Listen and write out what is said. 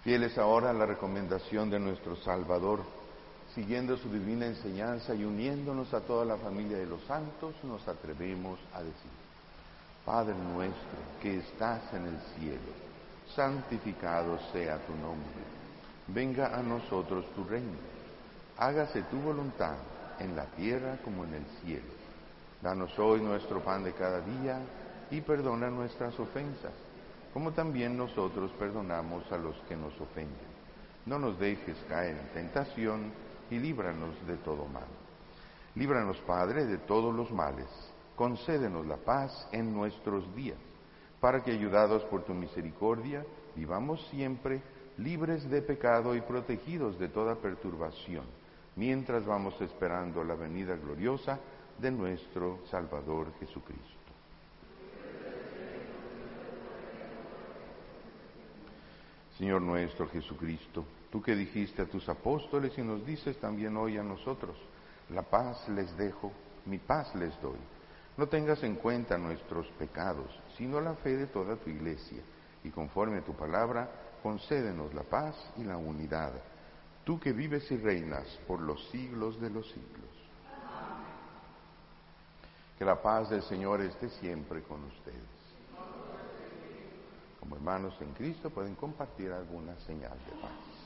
Fieles ahora a la recomendación de nuestro Salvador, siguiendo su divina enseñanza y uniéndonos a toda la familia de los santos, nos atrevemos a decir: Padre nuestro que estás en el cielo, santificado sea tu nombre. Venga a nosotros tu reino. Hágase tu voluntad en la tierra como en el cielo. Danos hoy nuestro pan de cada día y perdona nuestras ofensas, como también nosotros perdonamos a los que nos ofenden. No nos dejes caer en tentación y líbranos de todo mal. Líbranos, Padre, de todos los males. Concédenos la paz en nuestros días, para que, ayudados por tu misericordia, vivamos siempre libres de pecado y protegidos de toda perturbación, mientras vamos esperando la venida gloriosa de nuestro Salvador Jesucristo. Señor nuestro Jesucristo, tú que dijiste a tus apóstoles y nos dices también hoy a nosotros: la paz les dejo, mi paz les doy. No tengas en cuenta nuestros pecados, sino la fe de toda tu Iglesia, y conforme a tu palabra, concédenos la paz y la unidad. Tú que vives y reinas por los siglos de los siglos. Que la paz del Señor esté siempre con ustedes. Como hermanos en Cristo pueden compartir alguna señal de paz.